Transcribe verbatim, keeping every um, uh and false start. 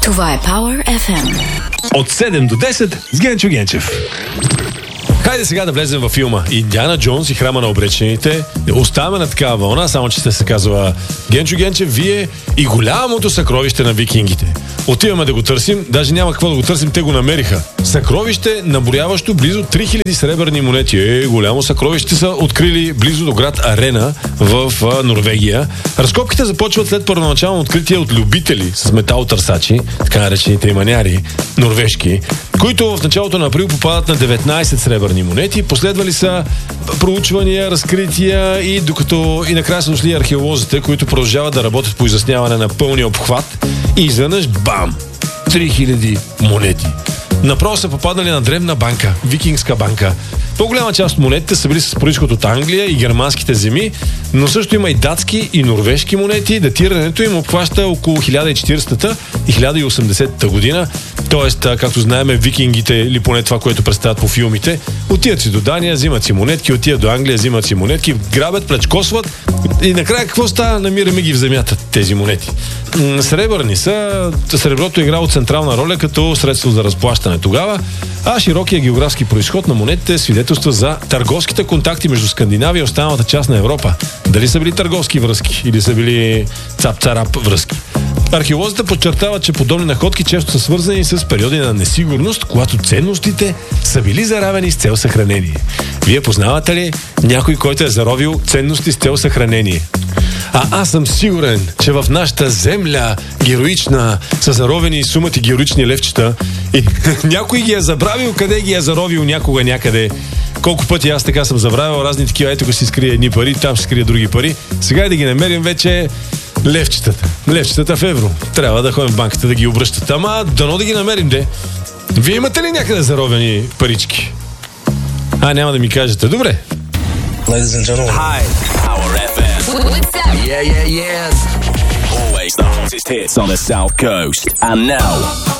Това е Power еф ем. От седем до десет с Генчо Генчев. Хайде сега да влезем във филма Индиана Джонс и храма на обречените. Оставаме на такава вълна, само че се казва Генчо Генчев, вие и голямото съкровище на викингите. Отиваме да го търсим, даже няма какво да го търсим, те го намериха. Съкровище, наброяващо близо три хиляди сребърни монети. Е, голямо съкровище са открили близо до град Арена в а, Норвегия. Разкопките започват след първоначално откритие от любители с металотърсачи, така наречените маняри, норвежки, които в началото на април попадат на деветнайсет сребърни монети. Последвали са проучвания, разкрития и докато и накрая са дошли археолозите, които продължават да работят по изясняване на пълния обхват и изведнъж бам! три хиляди монети. Направо са попаднали на древна банка, викингска банка. По-голяма част от монетите са били с произход от Англия и германските земи, но също има и датски и норвежки монети. Датирането им обхваща около хиляда и четирийсета и хиляда и осемдесета година. Тоест, както знаем, викингите, или поне това, което представят по филмите, отиват си до Дания, взимат си монетки, отиват до Англия, взимат си монетки, грабят, плячкосват и накрая какво става? Намираме ги в земята тези монети. Сребърни са, среброто е играло централна роля като средство за разплащане тогава, а широкия географски произход на монетите свидетелства за търговските контакти между Скандинавия и останалата част на Европа. Дали са били търговски връзки или са били цап-царап връзки. Археолозите подчертават, че подобни находки често са свързани с периоди на несигурност, когато ценностите са били заравени с цел съхранение. Вие познавате ли някой, който е заровил ценности с цел съхранение? А аз съм сигурен, че в нашата земля героична са заровени сумати героични левчета и някой ги е забравил, къде ги е заровил някога някъде. Колко пъти аз така съм забравил разни такива, ето го си скрие едни пари, там ще скрие други пари. Сега е да ги намерим вече левчетата. Левчетата в евро. Трябва да ходим в банката да ги обръщат. Ама дано да ги намерим, де. Вие имате ли някъде заровени парички? А, няма да ми кажете. Добре. Ladies and gentlemen. Hi, Power еф ем. What's up? Yeah, yeah, yeah. Always the hottest hits on the South Coast. And now...